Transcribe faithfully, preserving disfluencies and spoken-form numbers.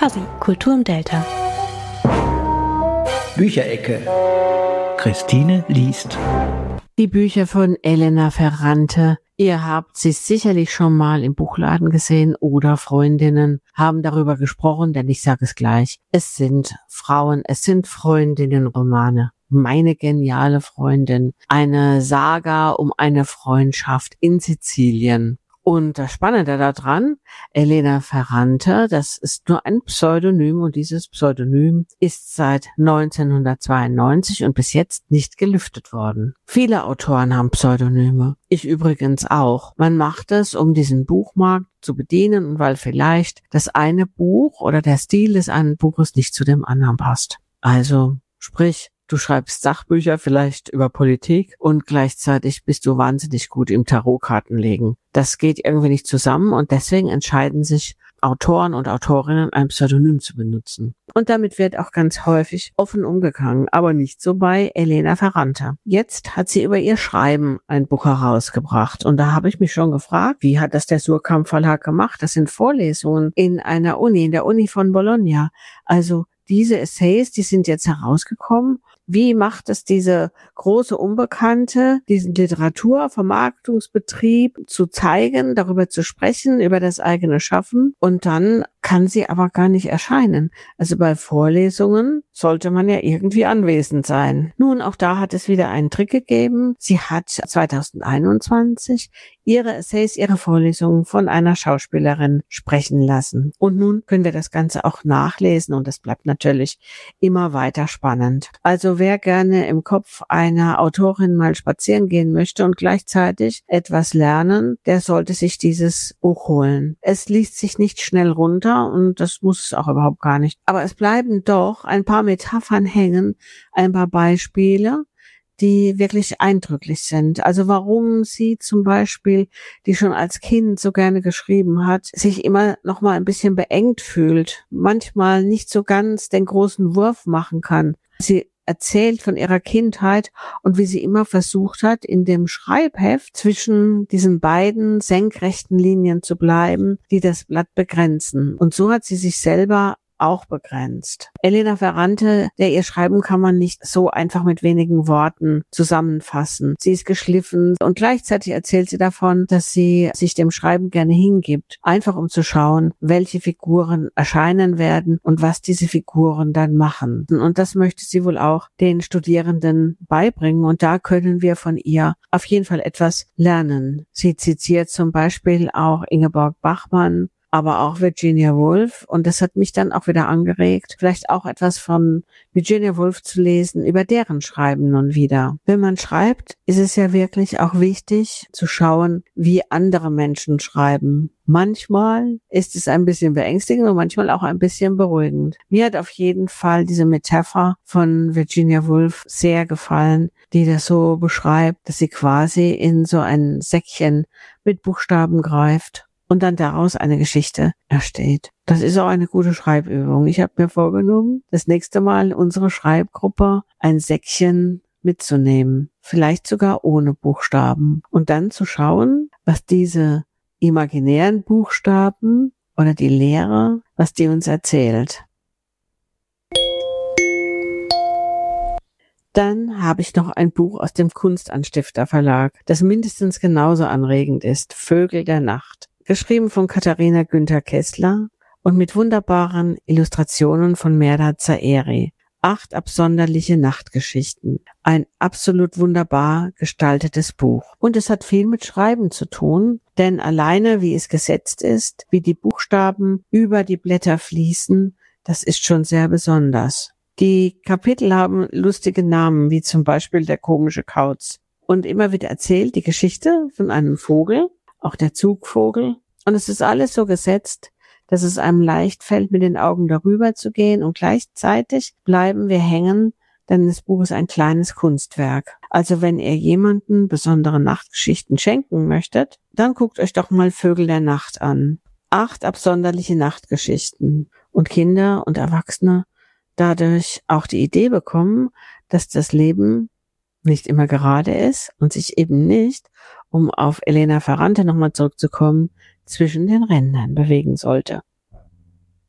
Fuzzy, Kultur im Delta. Bücherecke. Christine liest. Die Bücher von Elena Ferrante. Ihr habt sie sicherlich schon mal im Buchladen gesehen oder Freundinnen haben darüber gesprochen, denn ich sage es gleich. Es sind Frauen, es sind Freundinnenromane. Meine geniale Freundin. Eine Saga um eine Freundschaft in Sizilien. Und das Spannende daran, Elena Ferrante, das ist nur ein Pseudonym und dieses Pseudonym ist seit neunzehnhundertzweiundneunzig und bis jetzt nicht gelüftet worden. Viele Autoren haben Pseudonyme, ich übrigens auch. Man macht es, um diesen Buchmarkt zu bedienen und weil vielleicht das eine Buch oder der Stil des einen Buches nicht zu dem anderen passt. Also, sprich, du schreibst Sachbücher vielleicht über Politik und gleichzeitig bist du wahnsinnig gut im Tarotkartenlegen. Das geht irgendwie nicht zusammen und deswegen entscheiden sich Autoren und Autorinnen, ein Pseudonym zu benutzen. Und damit wird auch ganz häufig offen umgegangen, aber nicht so bei Elena Ferrante. Jetzt hat sie über ihr Schreiben ein Buch herausgebracht und da habe ich mich schon gefragt, wie hat das der Suhrkamp Verlag gemacht? Das sind Vorlesungen in einer Uni, in der Uni von Bologna. Also diese Essays, die sind jetzt herausgekommen. Wie macht es diese große Unbekannte, diesen Literaturvermarktungsbetrieb zu zeigen, darüber zu sprechen, über das eigene Schaffen und dann kann sie aber gar nicht erscheinen. Also bei Vorlesungen sollte man ja irgendwie anwesend sein. Nun, auch da hat es wieder einen Trick gegeben. Sie hat zweitausendeinundzwanzig ihre Essays, ihre Vorlesungen von einer Schauspielerin sprechen lassen. Und nun können wir das Ganze auch nachlesen und es bleibt natürlich immer weiter spannend. Also wer gerne im Kopf einer Autorin mal spazieren gehen möchte und gleichzeitig etwas lernen, der sollte sich dieses Buch holen. Es liest sich nicht schnell runter und das muss es auch überhaupt gar nicht. Aber es bleiben doch ein paar Metaphern hängen, ein paar Beispiele, die wirklich eindrücklich sind. Also warum sie zum Beispiel, die schon als Kind so gerne geschrieben hat, sich immer noch mal ein bisschen beengt fühlt, manchmal nicht so ganz den großen Wurf machen kann. Sie erzählt von ihrer Kindheit und wie sie immer versucht hat, in dem Schreibheft zwischen diesen beiden senkrechten Linien zu bleiben, die das Blatt begrenzen. Und so hat sie sich selber auch begrenzt. Elena Ferrante, der ihr Schreiben kann man nicht so einfach mit wenigen Worten zusammenfassen. Sie ist geschliffen und gleichzeitig erzählt sie davon, dass sie sich dem Schreiben gerne hingibt, einfach um zu schauen, welche Figuren erscheinen werden und was diese Figuren dann machen. Und das möchte sie wohl auch den Studierenden beibringen und da können wir von ihr auf jeden Fall etwas lernen. Sie zitiert zum Beispiel auch Ingeborg Bachmann, aber auch Virginia Woolf. Und das hat mich dann auch wieder angeregt, vielleicht auch etwas von Virginia Woolf zu lesen, über deren Schreiben nun wieder. Wenn man schreibt, ist es ja wirklich auch wichtig zu schauen, wie andere Menschen schreiben. Manchmal ist es ein bisschen beängstigend und manchmal auch ein bisschen beruhigend. Mir hat auf jeden Fall diese Metapher von Virginia Woolf sehr gefallen, die das so beschreibt, dass sie quasi in so ein Säckchen mit Buchstaben greift und dann daraus eine Geschichte entsteht. Das ist auch eine gute Schreibübung. Ich habe mir vorgenommen, das nächste Mal in unsere Schreibgruppe ein Säckchen mitzunehmen, vielleicht sogar ohne Buchstaben und dann zu schauen, was diese imaginären Buchstaben oder die Lehre, was die uns erzählt. Dann habe ich noch ein Buch aus dem Kunstanstifter Verlag, das mindestens genauso anregend ist, Vögel der Nacht. Geschrieben von Katharina Günther Kessler und mit wunderbaren Illustrationen von Merda Zaeri. Acht absonderliche Nachtgeschichten. Ein absolut wunderbar gestaltetes Buch. Und es hat viel mit Schreiben zu tun, denn alleine wie es gesetzt ist, wie die Buchstaben über die Blätter fließen, das ist schon sehr besonders. Die Kapitel haben lustige Namen, wie zum Beispiel der komische Kauz. Und immer wird erzählt die Geschichte von einem Vogel, auch der Zugvogel. Und es ist alles so gesetzt, dass es einem leicht fällt, mit den Augen darüber zu gehen und gleichzeitig bleiben wir hängen, denn das Buch ist ein kleines Kunstwerk. Also wenn ihr jemanden besondere Nachtgeschichten schenken möchtet, dann guckt euch doch mal Vögel der Nacht an. Acht absonderliche Nachtgeschichten und Kinder und Erwachsene dadurch auch die Idee bekommen, dass das Leben nicht immer gerade ist und sich eben nicht, um auf Elena Ferrante nochmal zurückzukommen, zwischen den Rändern bewegen sollte.